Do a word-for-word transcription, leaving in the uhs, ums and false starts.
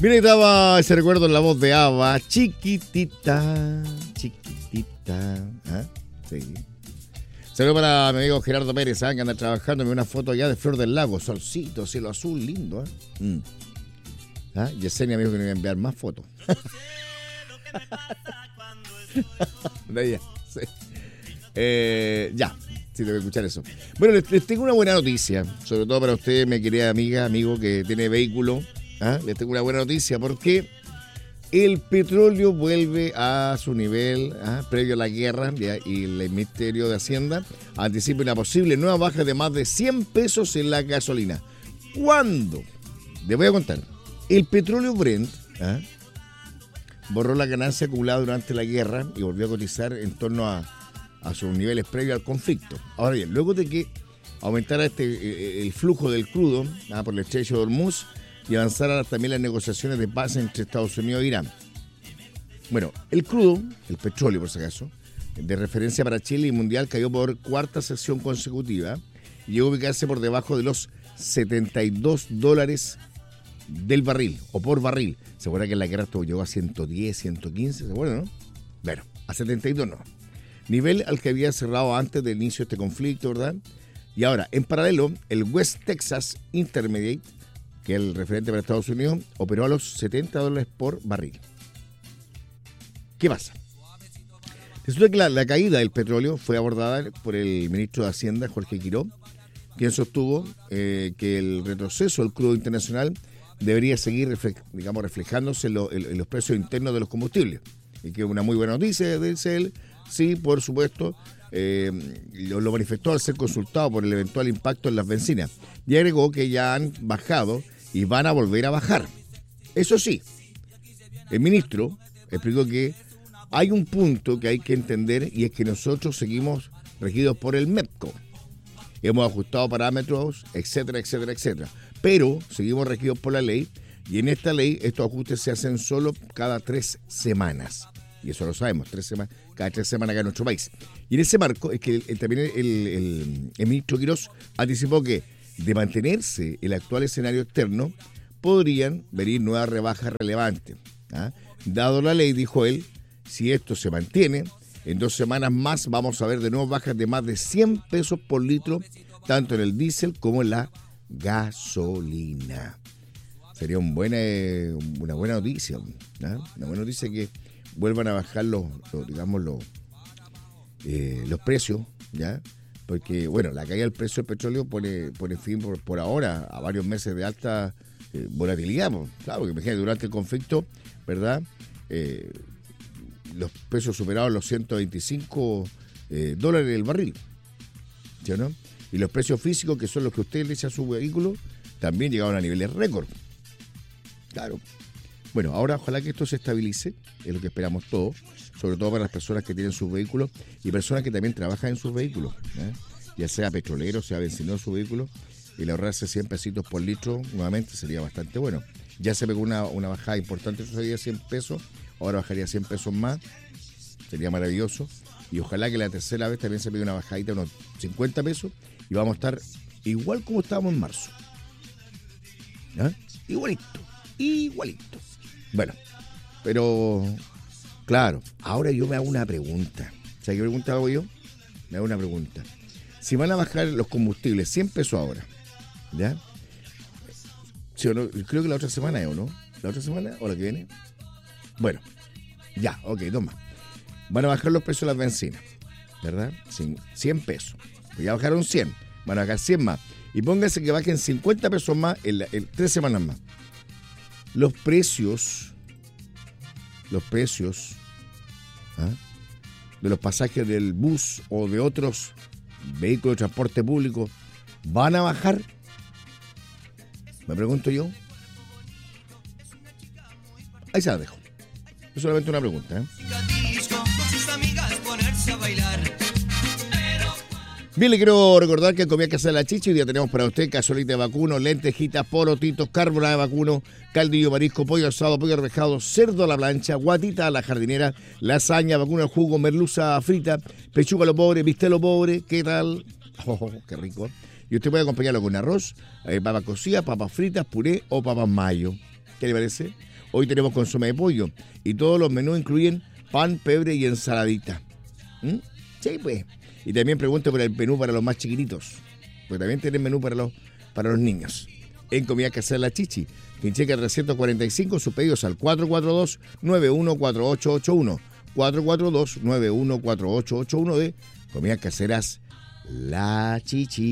Mira, estaba ese recuerdo en la voz de Ava, chiquitita, chiquitita. ¿Ah? Sí. Saludos para mi amigo Gerardo Pérez, ¿eh? Que anda trabajando en una foto allá de Flor del Lago, solcito, cielo azul, lindo. ¿Eh? Mm. ¿Ah? Yesenia me dijo que me iba a enviar más fotos. de ella, sí. eh, ya, sí, tengo que escuchar eso. Bueno, les, les tengo una buena noticia, sobre todo para usted, mi querida amiga, amigo que tiene vehículo. ¿Ah? Les tengo una buena noticia porque el petróleo vuelve a su nivel ¿ah? previo a la guerra y el Ministerio de Hacienda anticipa una posible nueva baja de más de cien pesos en la gasolina. ¿Cuándo? Les voy a contar. El petróleo Brent ¿ah? borró la ganancia acumulada durante la guerra y volvió a cotizar en torno a, a sus niveles previos al conflicto. Ahora bien, luego de que aumentara este, el flujo del crudo ¿ah? por el estrecho de Hormuz, y avanzaran también las negociaciones de paz entre Estados Unidos e Irán. Bueno, el crudo, el petróleo por si acaso, de referencia para Chile y mundial, cayó por cuarta sesión consecutiva y llegó a ubicarse por debajo de los setenta y dos dólares del barril, o por barril. ¿Se acuerdan que en la guerra esto llegó a ciento diez, ciento quince? ¿Se acuerdan, no? Bueno, a setenta y dos no. Nivel al que había cerrado antes del inicio de este conflicto, ¿verdad? Y ahora, en paralelo, el West Texas Intermediate, que el referente para Estados Unidos, operó a los setenta dólares por barril. ¿Qué pasa? Resulta que la, la caída del petróleo fue abordada por el ministro de Hacienda, Jorge Quiró, quien sostuvo eh, que el retroceso del crudo internacional debería seguir refle- digamos, reflejándose en, lo, en, en los precios internos de los combustibles. Y que es una muy buena noticia, dice él. Sí, por supuesto, eh, lo, lo manifestó al ser consultado por el eventual impacto en las bencinas. Y agregó que ya han bajado y van a volver a bajar. Eso sí, el ministro explicó que hay un punto que hay que entender y es que nosotros seguimos regidos por el MEPCO. Hemos ajustado parámetros, etcétera, etcétera, etcétera. Pero seguimos regidos por la ley y en esta ley estos ajustes se hacen solo cada tres semanas. Y eso lo sabemos, tres semanas, cada tres semanas acá en nuestro país. Y en ese marco es que el, el, también el, el, el ministro Quirós anticipó que de mantenerse el actual escenario externo, podrían venir nuevas rebajas relevantes. ¿ah? Dado la ley, dijo él, si esto se mantiene, en dos semanas más vamos a ver de nuevo bajas de más de cien pesos por litro, tanto en el diésel como en la gasolina. Sería un buena, una buena noticia, ¿ah? Una buena noticia que vuelvan a bajar los, los digamos, los, eh, los precios, ¿ya? Porque, bueno, la caída del precio del petróleo pone, pone fin por, por ahora a varios meses de alta eh, volatilidad. Pues. Claro, porque imagínate, durante el conflicto, ¿verdad? Eh, los precios superaron los ciento veinticinco eh, dólares el barril, ¿sí o no? Y los precios físicos, que son los que usted le echa a su vehículo, también llegaron a niveles récord. Claro. Bueno, ahora ojalá que esto se estabilice, es lo que esperamos todos, sobre todo para las personas que tienen sus vehículos y personas que también trabajan en sus vehículos, ¿eh? Ya sea petrolero, sea bencinero su vehículo, y el ahorrarse cien pesitos por litro nuevamente sería bastante bueno. Ya se pegó una, una bajada importante, eso sería cien pesos, ahora bajaría cien pesos más, sería maravilloso, y ojalá que la tercera vez también se pegue una bajadita de unos cincuenta pesos y vamos a estar igual como estábamos en marzo. ¿Eh? Igualito, igualito. Bueno, pero, claro, ahora yo me hago una pregunta. ¿Sabes qué pregunta hago yo? Me hago una pregunta. Si van a bajar los combustibles cien pesos ahora, ¿ya? ¿Sí o no? Creo que la otra semana es, ¿o no? ¿La otra semana o la que viene? Bueno, ya, ok, dos más. Van a bajar los precios de las bencinas, ¿verdad? cien pesos. Pues ya bajaron cien, van a bajar cien más. Y pónganse que bajen cincuenta pesos más en, la, en tres semanas más. Los precios, los precios ¿ah? de los pasajes del bus o de otros vehículos de transporte público van a bajar. Me pregunto yo. Ahí se la dejo. Es solamente una pregunta, ¿eh? Bien, le quiero recordar que en Comida Casa de la Chicha hoy día tenemos para usted cazuelita de vacuno, lentejitas, porotitos, carbonada de vacuno, caldillo marisco, pollo asado, pollo arvejado, cerdo a la plancha, guatita a la jardinera, lasaña, vacuno al jugo, merluza frita, pechuga a lo pobre, bistec a lo pobre, ¿qué tal? Oh, qué rico. Y usted puede acompañarlo con arroz, eh, papas cocidas, papas fritas, puré o papas mayo. ¿Qué le parece? Hoy tenemos consomé de pollo y todos los menús incluyen pan, pebre y ensaladita. ¿Mm? Sí, pues. Y también pregunto por el menú para los más chiquititos, porque también tienen menú para los, para los niños. En Comida Casera La Chichi, Quincheca trescientos cuarenta y cinco, sus pedidos al cuatro cuatro dos, nueve uno cuatro ocho ocho uno. cuatro cuatro dos, nueve uno cuatro ocho ocho uno de Comidas Caseras La Chichi.